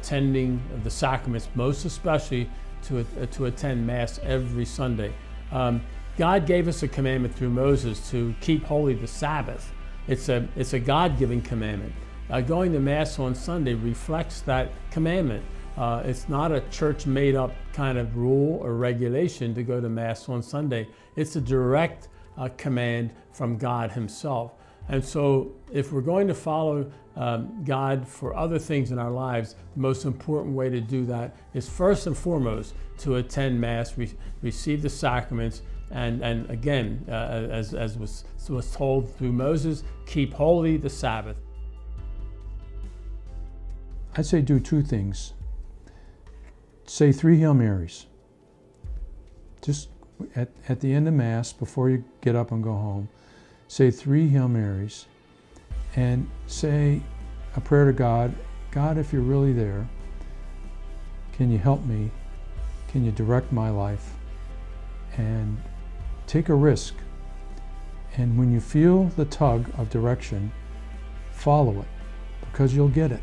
attending the sacraments, most especially to attend Mass every Sunday. God gave us a commandment through Moses to keep holy the Sabbath. It's a God-given commandment. Going to Mass on Sunday reflects that commandment. It's not a church made-up kind of rule or regulation to go to Mass on Sunday. It's a direct command from God Himself. And so if we're going to follow God for other things in our lives, the most important way to do that is first and foremost to attend Mass, receive the sacraments, and again, as was told through Moses, keep holy the Sabbath. I'd say do two things. Say 3 Hail Marys. Just at the end of Mass, before you get up and go home, say 3 Hail Marys and say a prayer to God. God, if you're really there, can you help me? Can you direct my life? And take a risk. And when you feel the tug of direction, follow it, because you'll get it.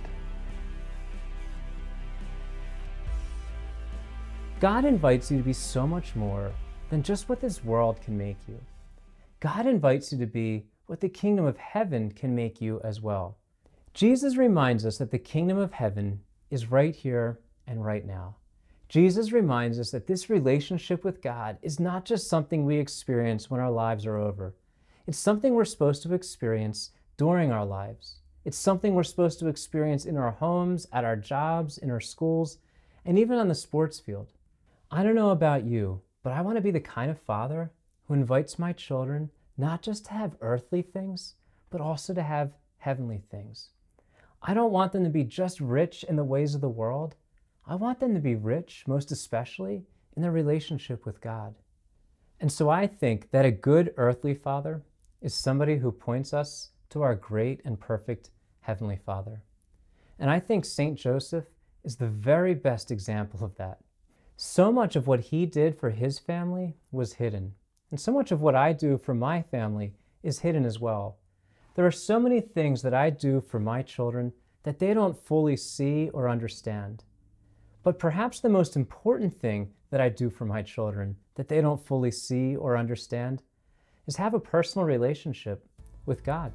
God invites you to be so much more than just what this world can make you. God invites you to be what the kingdom of heaven can make you as well. Jesus reminds us that the kingdom of heaven is right here and right now. Jesus reminds us that this relationship with God is not just something we experience when our lives are over. It's something we're supposed to experience during our lives. It's something we're supposed to experience in our homes, at our jobs, in our schools, and even on the sports field. I don't know about you, but I want to be the kind of father who invites my children not just to have earthly things, but also to have heavenly things. I don't want them to be just rich in the ways of the world. I want them to be rich, most especially, in their relationship with God. And so I think that a good earthly father is somebody who points us to our great and perfect Heavenly Father. And I think Saint Joseph is the very best example of that. So much of what he did for his family was hidden. And so much of what I do for my family is hidden as well. There are so many things that I do for my children that they don't fully see or understand. But perhaps the most important thing that I do for my children that they don't fully see or understand is have a personal relationship with God.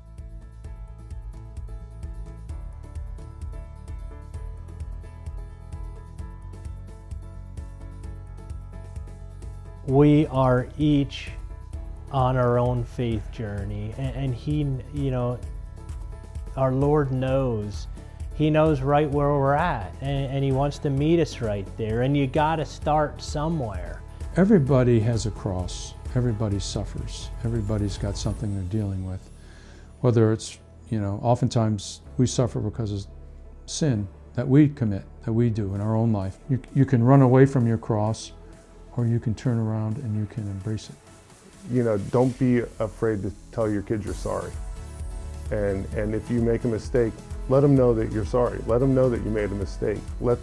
We are each on our own faith journey, and He, you know, our Lord knows. He knows right where we're at, and He wants to meet us right there, and you got to start somewhere. Everybody has a cross. Everybody suffers. Everybody's got something they're dealing with. Whether it's, you know, oftentimes we suffer because of sin that we commit, that we do in our own life. You can run away from your cross, or you can turn around and you can embrace it. You know, don't be afraid to tell your kids you're sorry. And if you make a mistake, let them know that you're sorry. Let them know that you made a mistake.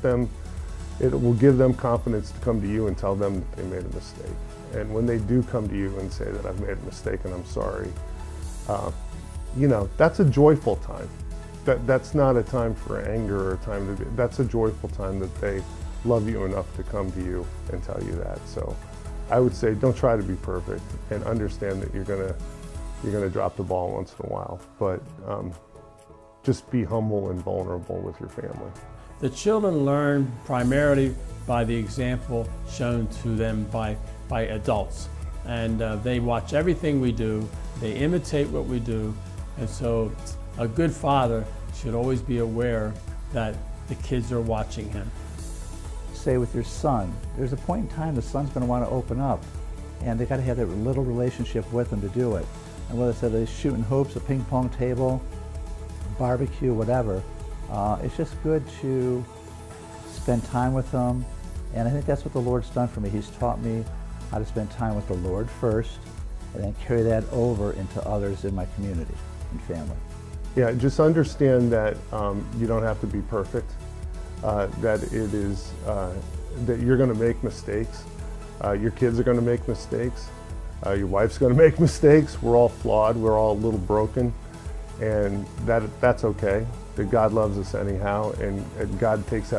It will give them confidence to come to you and tell them that they made a mistake. And when they do come to you and say that I've made a mistake and I'm sorry, you know, that's a joyful time. That's not a time for anger or a time to, that's a joyful time that they love you enough to come to you and tell you that. So I would say don't try to be perfect, and understand that you're gonna drop the ball once in a while, but just be humble and vulnerable with your family. The children learn primarily by the example shown to them by adults, and they watch everything we do, they imitate what we do, and so a good father should always be aware that the kids are watching him. Say with your son, there's a point in time the son's going to want to open up, and they got to have that little relationship with him to do it. And whether it's at a shooting hoops, a ping pong table, barbecue, whatever, it's just good to spend time with them. And I think that's what the Lord's done for me. He's taught me how to spend time with the Lord first, and then carry that over into others in my community and family. Yeah, just understand that you don't have to be perfect. That it is that you're going to make mistakes. Your kids are going to make mistakes. Your wife's going to make mistakes. We're all flawed. We're all a little broken, and that's okay. that God loves us anyhow, and God takes that